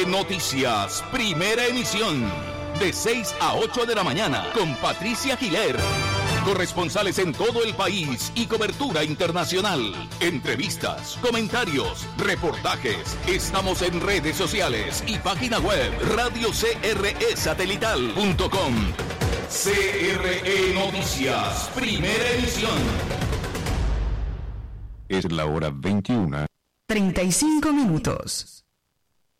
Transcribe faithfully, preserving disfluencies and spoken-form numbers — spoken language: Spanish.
E Noticias, primera emisión, de seis a ocho de la mañana, con Patricia Giler. Corresponsales en todo el país y cobertura internacional. Entrevistas, comentarios, reportajes. Estamos en redes sociales y página web radio c r e satelital punto com. C R E Noticias, primera emisión. Es la hora veintiuna. treinta y cinco minutos.